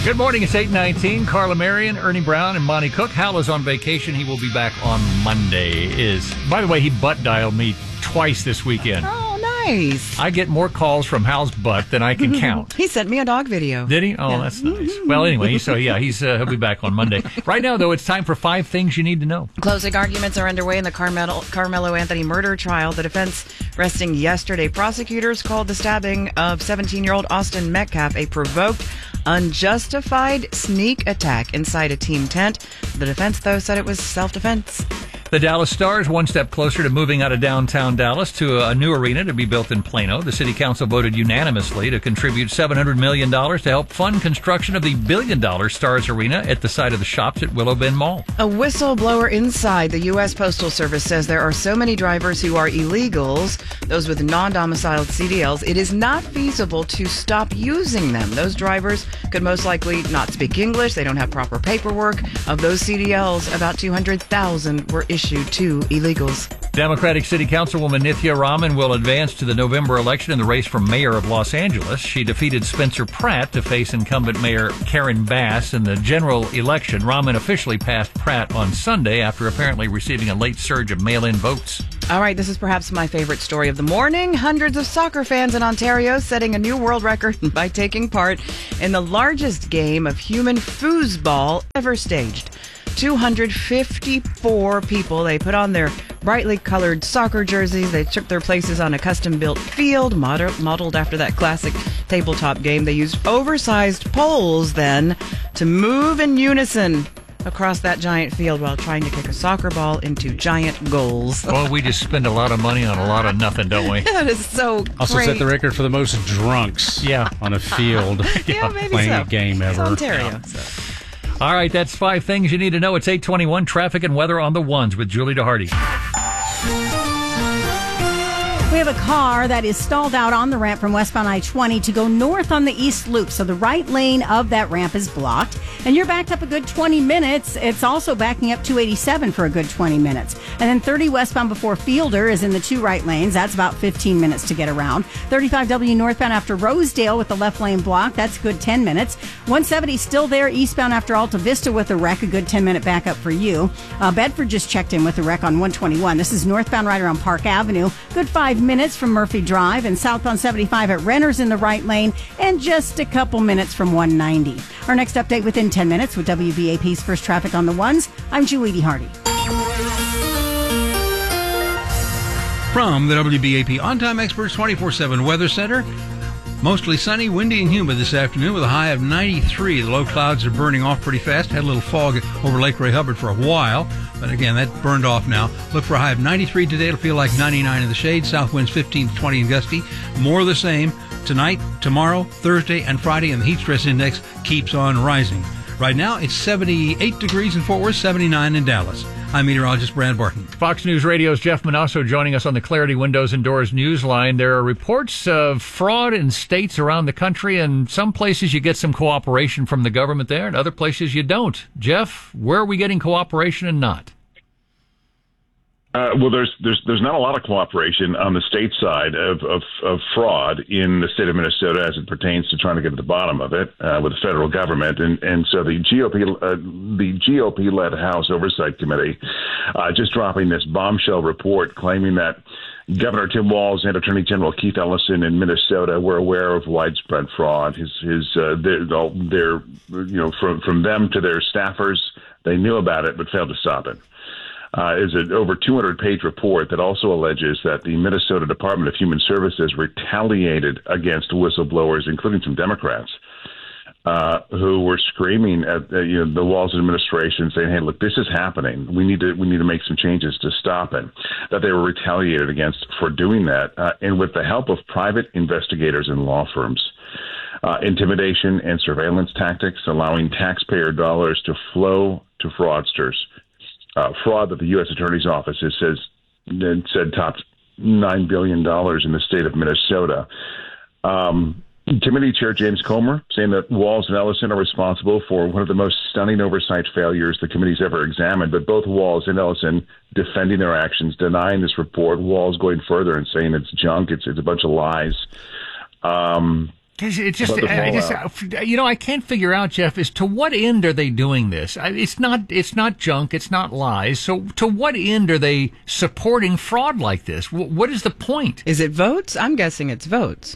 Good morning. It's 8:19. Carla Marion, Ernie Brown, and Monty Cook. Hal is on vacation. He will be back on Monday. By the way, he butt dialed me twice this weekend. Oh, nice. I get more calls from Hal's butt than I can count. He sent me a dog video. Did he? Oh, yeah. That's nice. Well, anyway, he'll be back on Monday. Right now, though, it's time for 5 things you need to know. Closing arguments are underway in the Carmelo Anthony murder trial. The defense resting yesterday. Prosecutors called the stabbing of 17-year-old Austin Metcalf a provoked, unjustified sneak attack inside a team tent. The defense, though, said it was self-defense. The Dallas Stars one step closer to moving out of downtown Dallas to a new arena to be built in Plano. The city council voted unanimously to contribute $700 million to help fund construction of the billion-dollar Stars Arena at the site of the shops at Willow Bend Mall. A whistleblower inside the U.S. Postal Service says there are so many drivers who are illegals, those with non-domiciled CDLs, it is not feasible to stop using them. Those drivers could most likely not speak English. They don't have proper paperwork. Of those CDLs, about 200,000 were issued to illegals. Democratic City Councilwoman Nithya Raman will advance to the November election in the race for mayor of Los Angeles. She defeated Spencer Pratt to face incumbent Mayor Karen Bass in the general election. Raman officially passed Pratt on Sunday after apparently receiving a late surge of mail-in votes. All right, this is perhaps my favorite story of the morning. Hundreds of soccer fans in Ontario setting a new world record by taking part in the largest game of human foosball ever staged. 254 people. They put on their brightly colored soccer jerseys. They took their places on a custom-built field modeled after that classic tabletop game. They used oversized poles then to move in unison across that giant field while trying to kick a soccer ball into giant goals. Well, we just spend a lot of money on a lot of nothing, don't we? That is so Also great. set the record for the most drunks on a field maybe playing so. a game ever. It's Ontario. Yeah. So. All right, that's 5 things you need to know. It's 8:21. Traffic and weather on the ones with Julie DeHardy. We have a car that is stalled out on the ramp from westbound I-20 to go north on the East Loop. So the right lane of that ramp is blocked. And you're backed up a good 20 minutes. It's also backing up 287 for a good 20 minutes. And then 30 westbound before Fielder is in the 2 right lanes. That's about 15 minutes to get around. 35W northbound after Rosedale with the left lane blocked. That's a good 10 minutes. 170 still there eastbound after Alta Vista with a wreck. A good 10-minute backup for you. Bedford just checked in with a wreck on 121. This is northbound right around Park Avenue. Good 5 minutes from Murphy Drive, and southbound 75 at Renner's in the right lane, and just a couple minutes from 190. Our next update within 10 minutes with WBAP's First Traffic on the Ones. I'm Julie DeHardy. From the WBAP On-Time Experts 24/7 Weather Center, mostly sunny, windy, and humid this afternoon with a high of 93. The low clouds are burning off pretty fast. Had a little fog over Lake Ray Hubbard for a while, but again, that burned off now. Look for a high of 93 today. It'll feel like 99 in the shade. South winds 15 to 20 and gusty. More of the same tonight, tomorrow, Thursday, and Friday, and the heat stress index keeps on rising. Right now, it's 78 degrees in Fort Worth, 79 in Dallas. I'm meteorologist Brad Barton. Fox News Radio's Jeff Manasso joining us on the Clarity Windows and Doors Newsline. There are reports of fraud in states around the country, and some places you get some cooperation from the government there, and other places you don't. Jeff, where are we getting cooperation and not? Well, there's not a lot of cooperation on the state side of fraud in the state of Minnesota as it pertains to trying to get to the bottom of it with the federal government, and so the GOP-led House Oversight Committee just dropping this bombshell report claiming that Governor Tim Walz and Attorney General Keith Ellison in Minnesota were aware of widespread fraud. From them to their staffers, they knew about it but failed to stop it. Is an over 200-page report that also alleges that the Minnesota Department of Human Services retaliated against whistleblowers, including some Democrats, who were screaming at the Walz administration, saying, "Hey, look, this is happening. We need to make some changes to stop it." That they were retaliated against for doing that, and with the help of private investigators and law firms. Intimidation and surveillance tactics, allowing taxpayer dollars to flow to fraudsters. Fraud that the U.S. Attorney's Office said topped $9 billion in the state of Minnesota. Committee Chair James Comer saying that Walz and Ellison are responsible for one of the most stunning oversight failures the committee's ever examined, but both Walz and Ellison defending their actions, denying this report. Walz going further and saying it's junk, it's a bunch of lies. It's just, I can't figure out, Jeff, is to what end are they doing this? It's not junk, it's not lies. So to what end are they supporting fraud like this? What is the point? Is it votes? I'm guessing it's votes.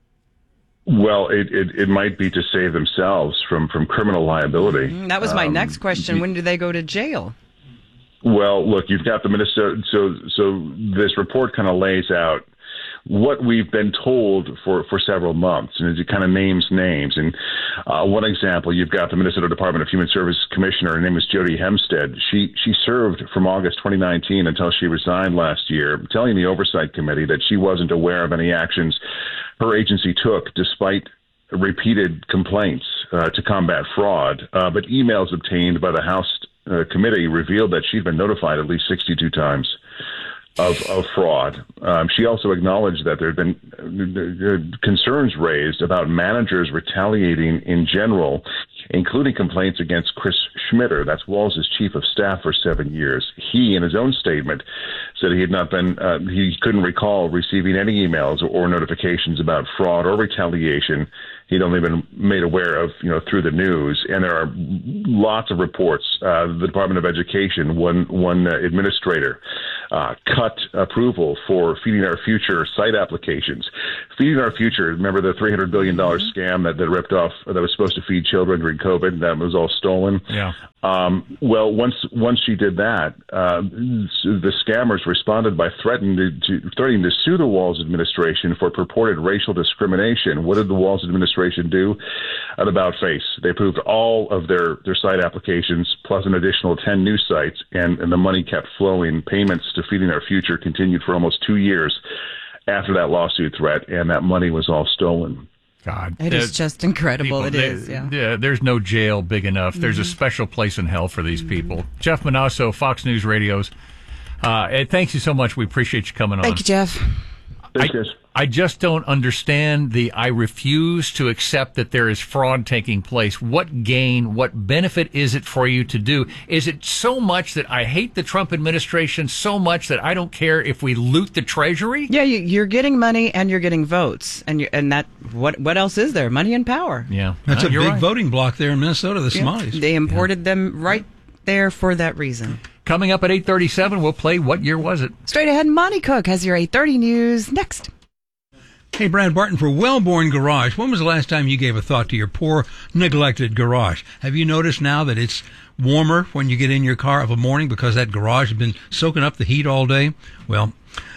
Well, it might be to save themselves from criminal liability. That was my next question. When do they go to jail? Well, look, you've got the Minnesota. So this report kind of lays out what we've been told for several months, and it kind of names names. And one example, you've got the Minnesota Department of Human Services Commissioner. Her name is Jody Hempstead. She served from August 2019 until she resigned last year, telling the Oversight Committee that she wasn't aware of any actions her agency took despite repeated complaints to combat fraud. But emails obtained by the House committee revealed that she'd been notified at least 62 times of fraud. She also acknowledged that there had been concerns raised about managers retaliating in general, including complaints against Chris Schmitter. That's Walz's chief of staff for 7 years. He, in his own statement, said he had not been, he couldn't recall receiving any emails or notifications about fraud or retaliation. He'd only been made aware of, through the news. And there are lots of reports. The Department of Education, one administrator, cut approval for Feeding Our Future site applications. Feeding Our Future, remember the $300 billion scam that ripped off, that was supposed to feed children during COVID? That was all stolen. Yeah. Well, once she did that, the scammers responded by threatening to sue the Walz administration for purported racial discrimination. What did the Walz administration do? At About Face, they approved all of their site applications plus an additional 10 new sites, and the money kept flowing. Payments to Feeding Our Future continued for almost 2 years after that lawsuit threat, and that money was all stolen. God, it is just incredible. Yeah, there's no jail big enough. There's a special place in hell for these people. Jeff Manasso, Fox News Radio's. Thanks you so much. We appreciate you coming on. Thank you, Jeff. Thanks, guys. I just don't understand I refuse to accept that there is fraud taking place. What gain, what benefit is it for you to do? Is it so much that I hate the Trump administration so much that I don't care if we loot the Treasury? Yeah, you're getting money and you're getting votes. And that what else is there? Money and power. Yeah. That's a big voting block there in Minnesota, the Somalis. They imported them right there for that reason. Coming up at 8:37, we'll play What Year Was It? Straight ahead, Monty Cook has your 8:30 news next. Hey, Brad Barton for Wellborn Garage. When was the last time you gave a thought to your poor, neglected garage? Have you noticed now that it's warmer when you get in your car of a morning because that garage has been soaking up the heat all day? Well,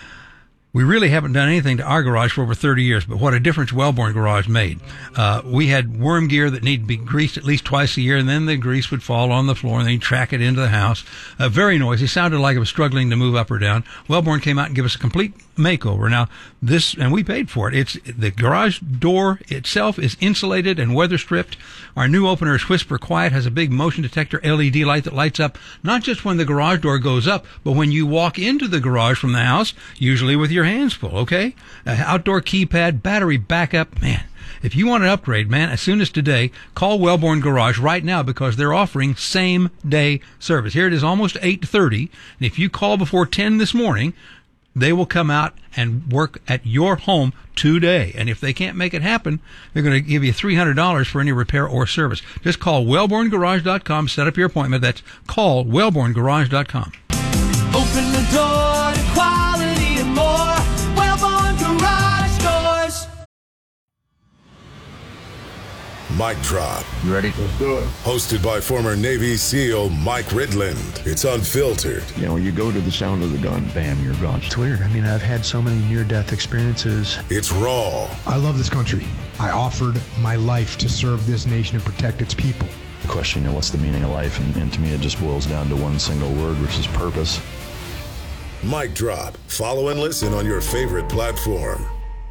we really haven't done anything to our garage for over 30 years, but what a difference Wellborn Garage made. We had worm gear that needed to be greased at least twice a year, and then the grease would fall on the floor, and they'd track it into the house. Very noisy. Sounded like it was struggling to move up or down. Wellborn came out and gave us a complete makeover. Now, and we paid for it. The garage door itself is insulated and weather stripped. Our new opener is Whisper Quiet, has a big motion detector LED light that lights up not just when the garage door goes up, but when you walk into the garage from the house, usually with your hands full, okay? Outdoor keypad, battery backup, man. If you want an upgrade, man, as soon as today, call Wellborn Garage right now because they're offering same-day service. Here it is almost 8:30, and if you call before 10 this morning, they will come out and work at your home today. And if they can't make it happen, they're going to give you $300 for any repair or service. Just call wellborngarage.com, set up your appointment. That's call wellborngarage.com. Open the door to quality and more. Wellborn Garage Doors. Mic Drop. You ready? Let's do it. Hosted by former Navy SEAL Mike Ridland. It's unfiltered. You go to the sound of the gun, bam, you're gone. It's weird. I've had so many near-death experiences. It's raw. I love this country. I offered my life to serve this nation and protect its people. The question, what's the meaning of life? And to me, it just boils down to one single word, which is purpose. Mic Drop. Follow and listen on your favorite platform.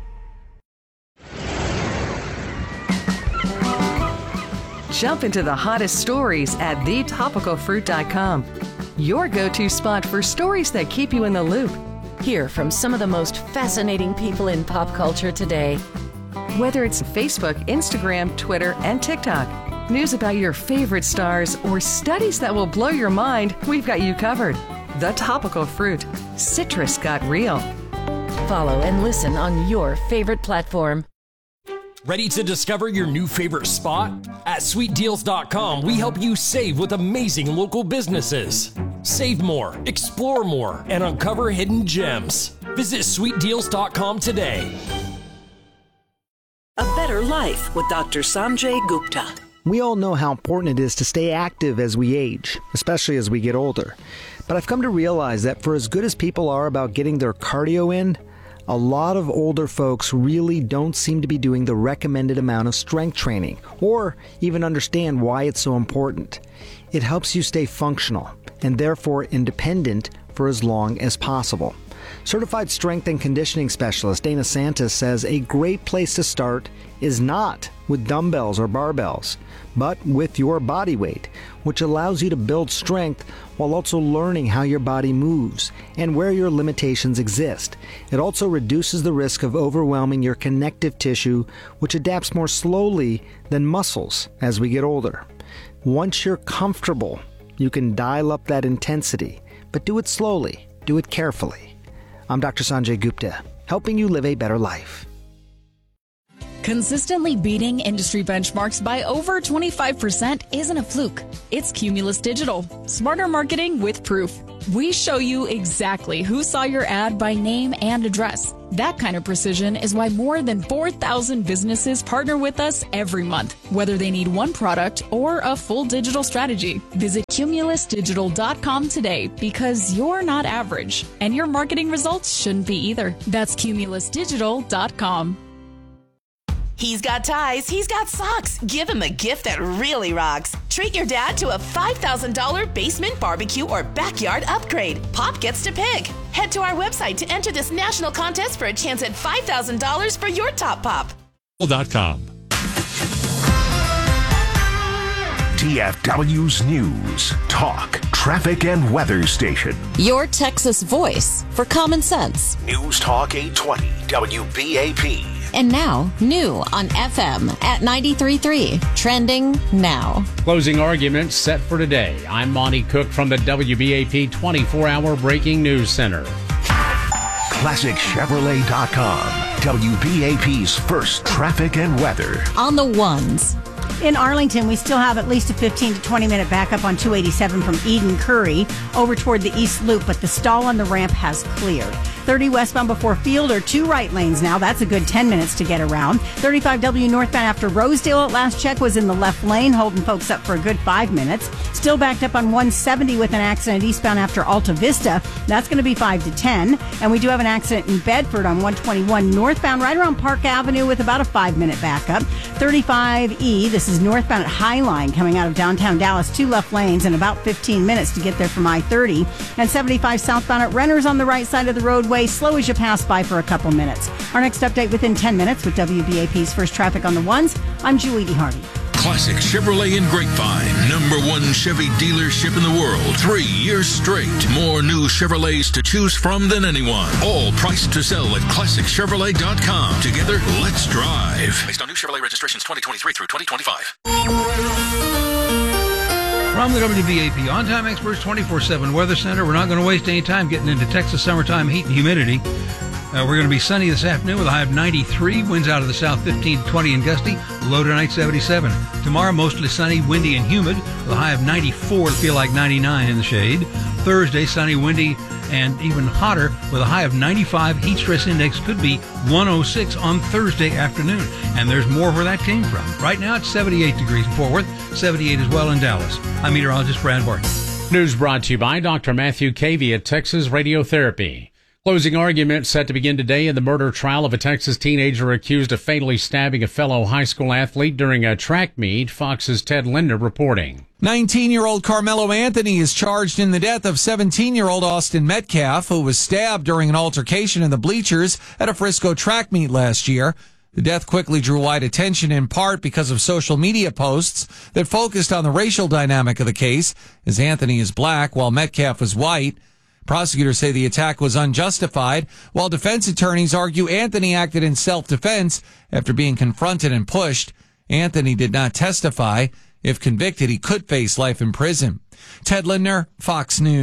Jump into the hottest stories at thetopicalfruit.com. Your go-to spot for stories that keep you in the loop. Hear from some of the most fascinating people in pop culture today. Whether it's Facebook, Instagram, Twitter, and TikTok, news about your favorite stars, or studies that will blow your mind, we've got you covered. The Topical Fruit. Citrus got real. Follow and listen on your favorite platform. Ready to discover your new favorite spot? At SweetDeals.com, we help you save with amazing local businesses. Save more, explore more, and uncover hidden gems. Visit SweetDeals.com today. A better life with Dr. Sanjay Gupta. We all know how important it is to stay active as we age, especially as we get older. But I've come to realize that for as good as people are about getting their cardio in, a lot of older folks really don't seem to be doing the recommended amount of strength training, or even understand why it's so important. It helps you stay functional, and therefore independent for as long as possible. Certified strength and conditioning specialist Dana Santos says a great place to start is not with dumbbells or barbells, but with your body weight, which allows you to build strength while also learning how your body moves and where your limitations exist. It also reduces the risk of overwhelming your connective tissue, which adapts more slowly than muscles as we get older. Once you're comfortable, you can dial up that intensity, but do it slowly, do it carefully. I'm Dr. Sanjay Gupta, helping you live a better life. Consistently beating industry benchmarks by over 25% isn't a fluke. It's Cumulus Digital. Smarter marketing with proof. We show you exactly who saw your ad by name and address. That kind of precision is why more than 4,000 businesses partner with us every month, whether they need one product or a full digital strategy. Visit CumulusDigital.com today because you're not average, and your marketing results shouldn't be either. That's CumulusDigital.com. He's got ties, he's got socks. Give him a gift that really rocks. Treat your dad to a $5,000 basement barbecue or backyard upgrade. Pop gets to pick. Head to our website to enter this national contest for a chance at $5,000 for your top pop. DFW's News, Talk, Traffic, and Weather Station. Your Texas voice for common sense. News Talk 820 WBAP. And now, new on FM at 93.3. Trending now. Closing arguments set for today. I'm Monty Cook from the WBAP 24-hour Breaking News Center. ClassicChevrolet.com. WBAP's first traffic and weather. On the ones. In Arlington, we still have at least a 15 to 20-minute backup on 287 from Eden Curry over toward the East Loop, but the stall on the ramp has cleared. 30 westbound before Field are 2 right lanes now. That's a good 10 minutes to get around. 35W northbound after Rosedale at last check was in the left lane, holding folks up for a good 5 minutes. Still backed up on 170 with an accident eastbound after Alta Vista. That's going to be 5 to 10. And we do have an accident in Bedford on 121 northbound right around Park Avenue with about a 5-minute backup. 35E, this is northbound at Highline coming out of downtown Dallas, 2 left lanes and about 15 minutes to get there from I-30. And 75 southbound at Renner's on the right side of the roadway, slow as you pass by for a couple minutes. Our next update within 10 minutes with WBAP's first traffic on the ones. I'm Julie D. Harvey. Classic Chevrolet in Grapevine, #1 Chevy dealership in the world, 3 years straight. More new Chevrolets to choose from than anyone. All priced to sell at ClassicChevrolet.com. Together, let's drive. Based on new Chevrolet registrations 2023 through 2025. From the WBAP On-Time Experts 24/7 Weather Center, we're not going to waste any time getting into Texas summertime heat and humidity. We're going to be sunny this afternoon with a high of 93, winds out of the south 15 to 20 and gusty, low tonight 77. Tomorrow, mostly sunny, windy, and humid with a high of 94 to feel like 99 in the shade. Thursday, sunny, windy, and even hotter with a high of 95. Heat stress index could be 106 on Thursday afternoon. And there's more where that came from. Right now, it's 78 degrees in Fort Worth, 78 as well in Dallas. I'm meteorologist Brad Barton. News brought to you by Dr. Matthew Cavey at Texas Radiotherapy. Closing argument set to begin today in the murder trial of a Texas teenager accused of fatally stabbing a fellow high school athlete during a track meet. Fox's Ted Linder reporting. 19-year-old Carmelo Anthony is charged in the death of 17-year-old Austin Metcalf, who was stabbed during an altercation in the bleachers at a Frisco track meet last year. The death quickly drew wide attention in part because of social media posts that focused on the racial dynamic of the case, as Anthony is black while Metcalf was white. Prosecutors say the attack was unjustified, while defense attorneys argue Anthony acted in self-defense after being confronted and pushed. Anthony did not testify. If convicted, he could face life in prison. Ted Lindner, Fox News.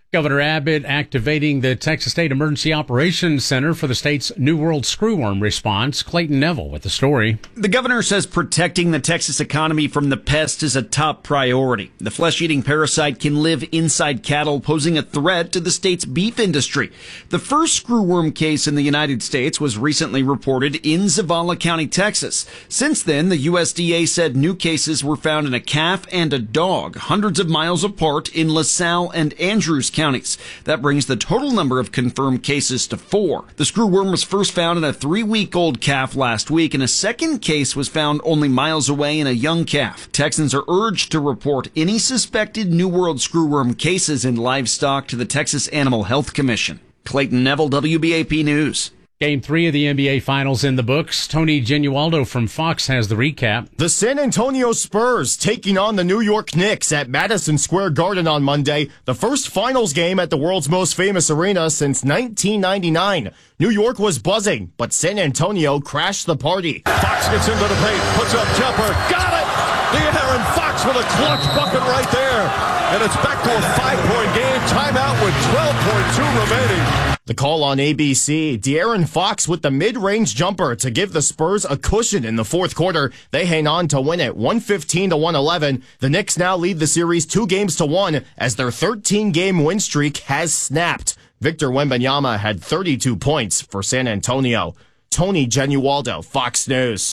Governor Abbott activating the Texas State Emergency Operations Center for the state's New World Screwworm response. Clayton Neville with the story. The governor says protecting the Texas economy from the pest is a top priority. The flesh-eating parasite can live inside cattle, posing a threat to the state's beef industry. The first screwworm case in the United States was recently reported in Zavala County, Texas. Since then, the USDA said new cases were found in a calf and a dog, hundreds of miles apart in LaSalle and Andrews counties. That brings the total number of confirmed cases to 4. The screwworm was first found in a 3-week-old calf last week, and a second case was found only miles away in a young calf. Texans are urged to report any suspected New World screwworm cases in livestock to the Texas Animal Health Commission. Clayton Neville, WBAP News. Game 3 of the NBA Finals in the books. Tony Genualdo from Fox has the recap. The San Antonio Spurs taking on the New York Knicks at Madison Square Garden on Monday, the first finals game at the world's most famous arena since 1999. New York was buzzing, but San Antonio crashed the party. Fox gets into the paint, puts up jumper, got it! De'Aaron Fox with a clutch bucket right there. And it's back to a 5-point game, timeout with 12.2 remaining. The call on ABC, De'Aaron Fox with the mid-range jumper to give the Spurs a cushion in the fourth quarter. They hang on to win it 115-111. The Knicks now lead the series 2-1 as their 13-game win streak has snapped. Victor Wembanyama had 32 points for San Antonio. Tony Genualdo, Fox News.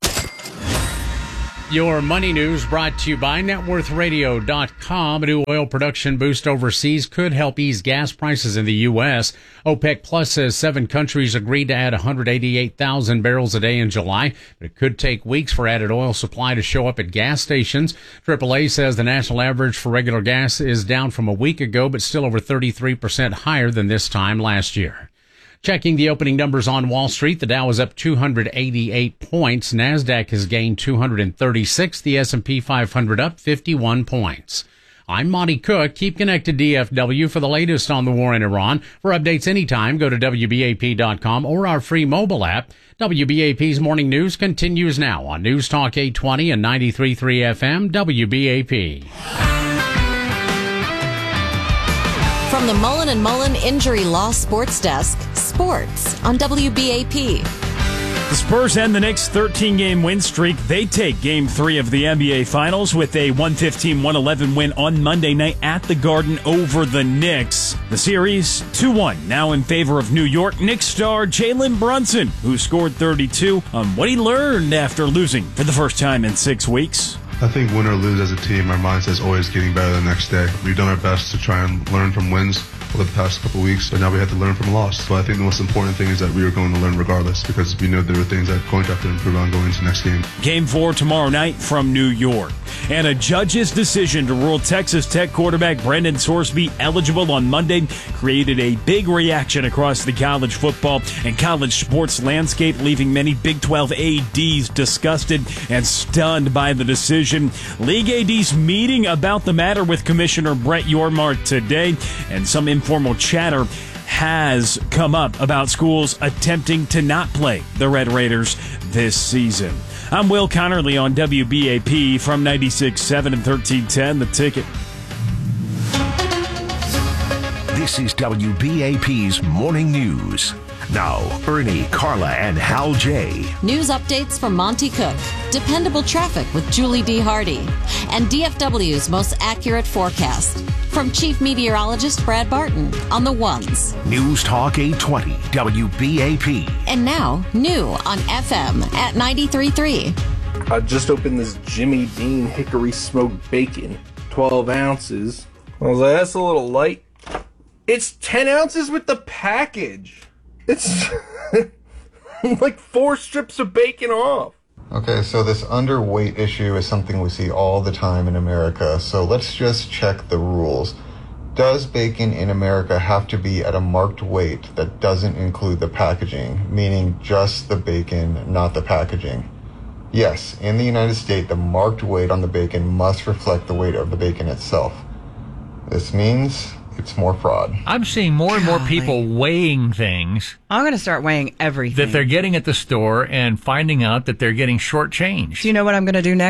Your money news brought to you by NetWorthRadio.com. A new oil production boost overseas could help ease gas prices in the U.S. OPEC Plus says 7 countries agreed to add 188,000 barrels a day in July, but it could take weeks for added oil supply to show up at gas stations. AAA says the national average for regular gas is down from a week ago, but still over 33% higher than this time last year. Checking the opening numbers on Wall Street, the Dow is up 288 points. NASDAQ has gained 236. The S&P 500 up 51 points. I'm Monty Cook. Keep connected DFW for the latest on the war in Iran. For updates anytime, go to WBAP.com or our free mobile app. WBAP's Morning News continues now on News Talk 820 and 93.3 FM WBAP. From the Mullen & Mullen Injury Law Sports Desk, sports on WBAP. The Spurs end the Knicks' 13-game win streak. They take Game 3 of the NBA Finals with a 115-111 win on Monday night at the Garden over the Knicks. The series, 2-1, now in favor of New York. Knicks star Jalen Brunson, who scored 32, on what he learned after losing for the first time in 6 weeks. I think win or lose as a team, our mindset is always getting better the next day. We've done our best to try and learn from wins over the past couple of weeks, but now we have to learn from a loss. So I think the most important thing is that we are going to learn regardless, because we know there are things that we're going to have to improve on going into the next game. Game 4 tomorrow night from New York. And a judge's decision to rule Texas Tech quarterback Brendan Sorsby eligible on Monday created a big reaction across the college football and college sports landscape, leaving many Big 12 ADs disgusted and stunned by the decision. League ADs meeting about the matter with Commissioner Brett Yormark today, and some informal chatter has come up about schools attempting to not play the Red Raiders this season. I'm Will Connerly on WBAP from 96.7 and 1310, The Ticket. This is WBAP's Morning News. Now, Ernie, Carla, and Hal J. News updates from Monty Cook, dependable traffic with Julie D. Hardy, and DFW's most accurate forecast. From Chief Meteorologist Brad Barton on the ones. News Talk 820 WBAP. And now, new on FM at 93.3. I just opened this Jimmy Dean Hickory Smoked Bacon, 12 ounces. I was like, that's a little light. It's 10 ounces with the package. It's like 4 strips of bacon off. Okay, so this underweight issue is something we see all the time in America, so let's just check the rules. Does bacon in America have to be at a marked weight that doesn't include the packaging, meaning just the bacon, not the packaging? Yes, in the United States, the marked weight on the bacon must reflect the weight of the bacon itself. This means it's more fraud. I'm seeing more and more people weighing things. I'm going to start weighing everything that they're getting at the store and finding out that they're getting shortchanged. Do you know what I'm going to do next?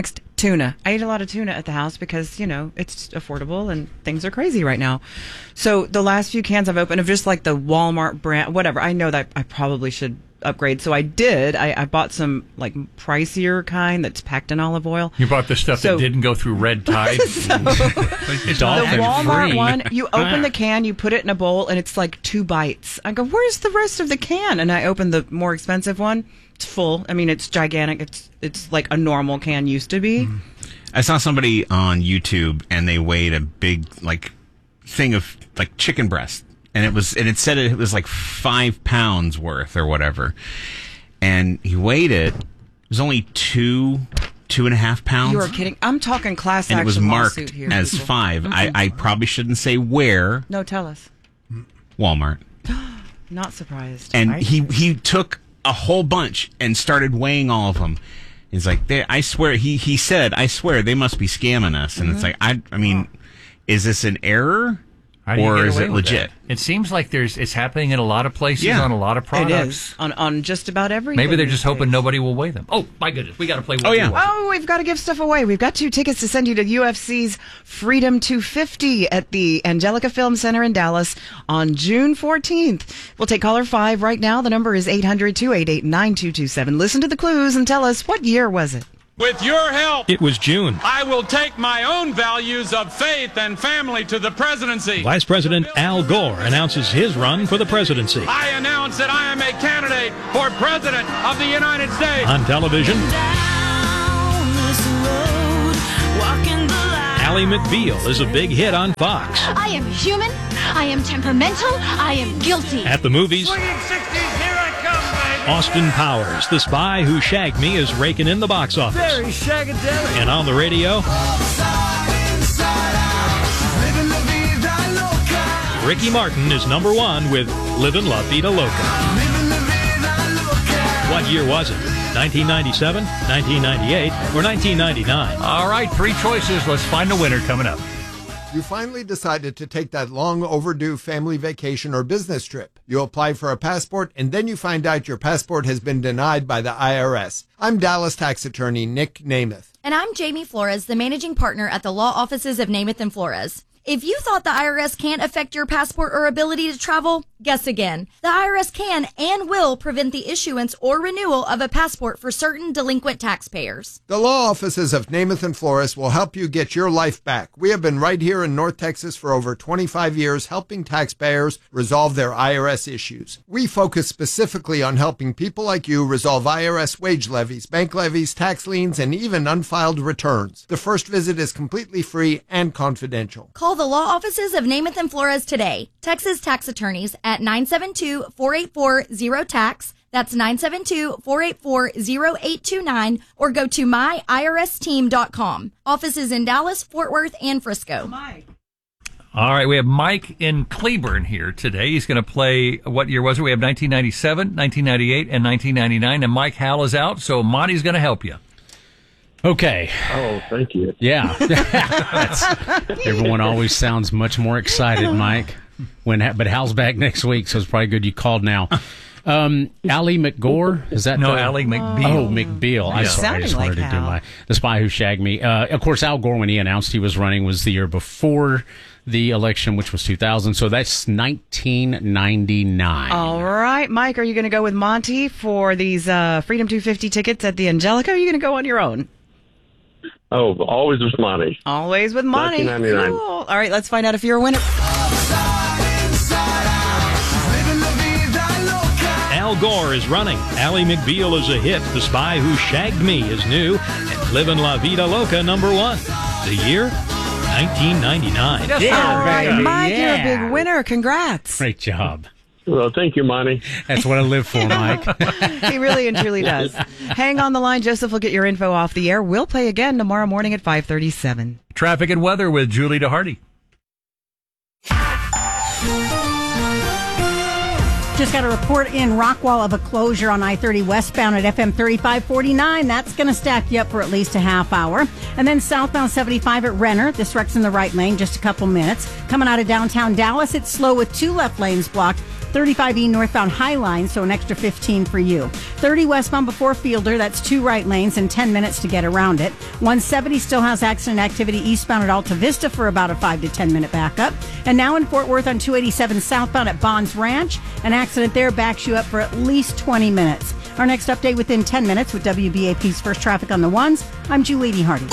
Tuna. I eat a lot of tuna at the house because, it's affordable and things are crazy right now. So the last few cans I've opened of just like the Walmart brand, whatever. I know that I probably should upgrade. So I did. I bought some like pricier kind that's packed in olive oil. You bought the stuff that didn't go through red tide. It's the Walmart one. You open the can, you put it in a bowl, and it's like 2 bites. I go, where's the rest of the can? And I opened the more expensive one. It's full. I mean, it's gigantic. It's like a normal can used to be. I saw somebody on YouTube, and they weighed a big thing of chicken breast. And it said it was like 5 pounds worth or whatever. And he weighed it. It was only 2.5 pounds. You are kidding. I'm talking class and action it was marked lawsuit here. as 5. I probably shouldn't say where. No, tell us. Walmart. Not surprised. And he took a whole bunch and started weighing all of them. He's like, I swear, he said, I swear they must be scamming us. And it's like, I mean, is this an error? Or is it legit? It seems like it's happening in a lot of places on a lot of products. It is on just about everything. Maybe they're just hoping nobody will weigh them. Oh my goodness, we got to play. We've got to give stuff away. We've got 2 tickets to send you to UFC's Freedom 250 at the Angelica Film Center in Dallas on June 14th. We'll take caller 5 right now. The number is 800-288-9227. Listen to the clues and tell us, what year was it? With your help, It was June. I will take my own values of faith and family to the presidency. Vice President Al Gore announces his run for the presidency. I announce that I am a candidate for president of the United States. On television, Ally McBeal is a big hit on Fox. I am human, I am temperamental, I am guilty. At the movies, Swinging 60s, here I come, baby. Austin Powers, The Spy Who Shagged Me, is raking in the box office. Very shagadelic. And on the radio, Ricky Martin is number 1 with Livin' La Vida Loca. What year was it? 1997, 1998, or 1999? All right, 3 choices. Let's find a winner coming up. You finally decided to take that long overdue family vacation or business trip. You apply for a passport, and then you find out your passport has been denied by the IRS. I'm Dallas tax attorney Nick Namath. And I'm Jamie Flores, the managing partner at the law offices of Namath and Flores. If you thought the IRS can't affect your passport or ability to travel, guess again. The IRS can and will prevent the issuance or renewal of a passport for certain delinquent taxpayers. The law offices of Namath and Flores will help you get your life back. We have been right here in North Texas for over 25 years helping taxpayers resolve their IRS issues. We focus specifically on helping people like you resolve IRS wage levies, bank levies, tax liens, and even unfiled returns. The first visit is completely free and confidential. Call the law offices of Namath and Flores today. Texas tax attorneys at 972-484-0TAX. That's 972-484-0829. Or go to myirsteam.com. Offices in Dallas, Fort Worth, and Frisco. All right, we have Mike in Cleburne here today. He's going to play, what year was it? We have 1997, 1998, and 1999. And Mike Howell is out, so Monty's going to help you. Okay. Oh, thank you. Yeah. Everyone always sounds much more excited, Mike. But Hal's back next week, so it's probably good you called now. Ally McGore, is that? No, Ally McBeal. Oh, McBeal. I'm Yeah. sorry, I just wanted to do The Spy Who Shagged Me. Of course, Al Gore, when he announced he was running, was the year before the election, which was 2000. So that's 1999. All right, Mike, are you going to go with Monty for these Freedom 250 tickets at the Angelica, or are you going to go on your own? Oh, always with Monty. Always with Monty. 1999. Cool. All right, let's find out if you're a winner. Al Gore is running. Ally McBeal is a hit. The Spy Who Shagged Me is new. And Livin' La Vida Loca, number 1. The year? 1999. All right, Mike, you're a big winner. Congrats. Great job. Well, thank you, Monty. That's what I live for, Mike. He really and truly does. Hang on the line. Joseph will get your info off the air. We'll play again tomorrow morning at 5:37. Traffic and weather with Julie DeHardy. Just got a report in Rockwall of a closure on I-30 westbound at FM 3549. That's going to stack you up for at least a half hour. And then southbound 75 at Renner. This wreck's in the right lane, just a couple minutes. Coming out of downtown Dallas, it's slow with 2 left lanes blocked. 35E northbound Highline, so an extra 15 for you. 30 westbound before Fielder, that's 2 right lanes and 10 minutes to get around it. 170 still has accident activity eastbound at Alta Vista for about a 5 to 10 minute backup. And now in Fort Worth on 287 southbound at Bonds Ranch, an accident there backs you up for at least 20 minutes. Our next update within 10 minutes with WBAP's First Traffic on the Ones. I'm Julie D. Hardy.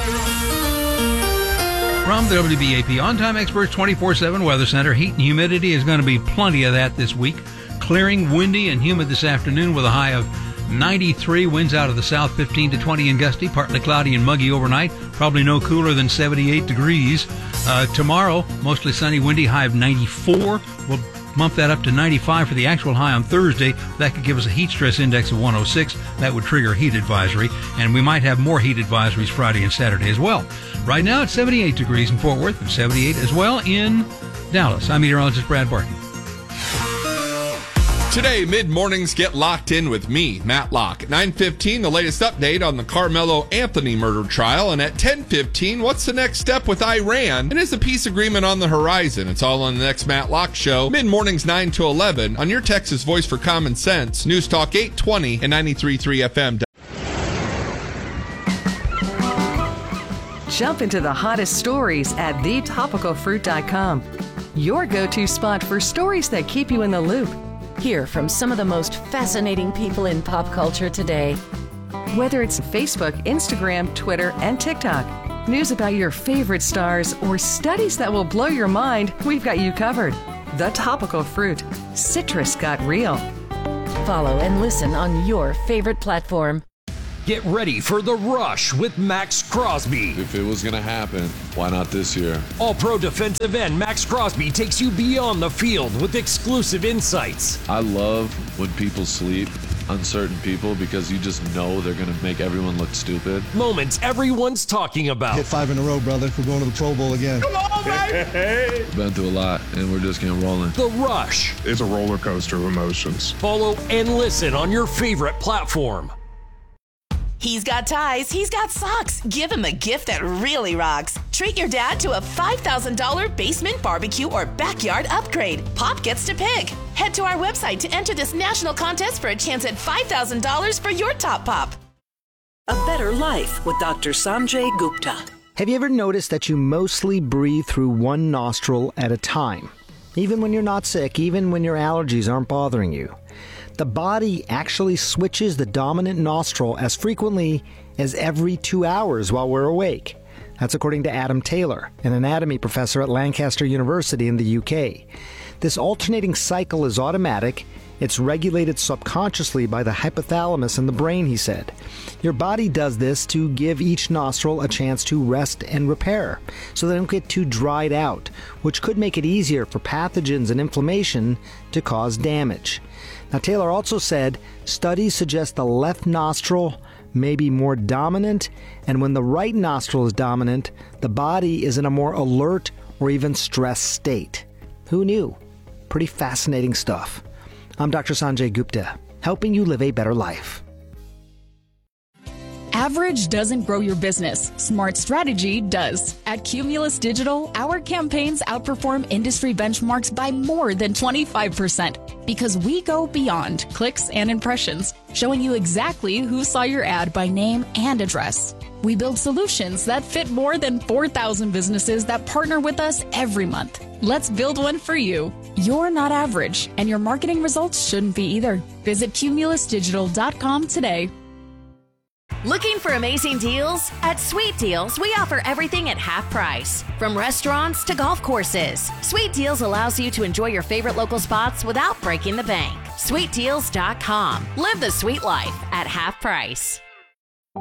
From the WBAP On-Time Experts 24/7 Weather Center, heat and humidity is going to be plenty of that this week. Clearing, windy, and humid this afternoon with a high of 93. Winds out of the south 15 to 20 and gusty. Partly cloudy and muggy overnight. Probably no cooler than 78 degrees. Tomorrow, mostly sunny, windy, high of 94. We'll bump that up to 95 for the actual high on Thursday. That could give us a heat stress index of 106. That would trigger a heat advisory. And we might have more heat advisories Friday and Saturday as well. Right now it's 78 degrees in Fort Worth and 78 as well in Dallas. I'm meteorologist Brad Barton. Today, mid-mornings get locked in with me, Matt Locke. At 9:15, the latest update on the Carmelo Anthony murder trial. And at 10:15, what's the next step with Iran? And is the peace agreement on the horizon? It's all on the next Matt Locke Show. Mid-mornings 9 to 11 on your Texas Voice for Common Sense. News Talk 820 and 93.3 FM. Jump into the hottest stories at thetopicalfruit.com. Your go-to spot for stories that keep you in the loop. Hear from some of the most fascinating people in pop culture today. Whether it's Facebook, Instagram, Twitter, and TikTok, news about your favorite stars, or studies that will blow your mind, we've got you covered. The Topical Fruit. Citrus got real. Follow and listen on your favorite platform. Get ready for The Rush with Max Crosby. If it was going to happen, why not this year? All-pro defensive end Max Crosby takes you beyond the field with exclusive insights. I love when people sleep on certain people because you just know they're going to make everyone look stupid. Moments everyone's talking about. Hit 5 in a row, brother. We're going to the Pro Bowl again. Come on, baby! Been through a lot, and we're just getting rolling. The Rush. It's a roller coaster of emotions. Follow and listen on your favorite platform. He's got ties, he's got socks. Give him a gift that really rocks. Treat your dad to a $5,000 basement barbecue or backyard upgrade. Pop gets to pick. Head to our website to enter this national contest for a chance at $5,000 for your top pop. A Better Life with Dr. Sanjay Gupta. Have you ever noticed that you mostly breathe through one nostril at a time? Even when you're not sick, even when your allergies aren't bothering you. The body actually switches the dominant nostril as frequently as every 2 hours while we're awake. That's according to Adam Taylor, an anatomy professor at Lancaster University in the UK. This alternating cycle is automatic. It's regulated subconsciously by the hypothalamus in the brain, he said. Your body does this to give each nostril a chance to rest and repair, so they don't get too dried out, which could make it easier for pathogens and inflammation to cause damage. Now, Taylor also said studies suggest the left nostril may be more dominant, and when the right nostril is dominant, the body is in a more alert or even stressed state. Who knew? Pretty fascinating stuff. I'm Dr. Sanjay Gupta, helping you live a better life. Average doesn't grow your business. Smart strategy does. At Cumulus Digital, our campaigns outperform industry benchmarks by more than 25% because we go beyond clicks and impressions, showing you exactly who saw your ad by name and address. We build solutions that fit more than 4,000 businesses that partner with us every month. Let's build one for you. You're not average, and your marketing results shouldn't be either. Visit cumulusdigital.com today. Looking for amazing deals? At Sweet Deals, we offer everything at half price. From restaurants to golf courses, Sweet Deals allows you to enjoy your favorite local spots without breaking the bank. SweetDeals.com. Live the sweet life at half price.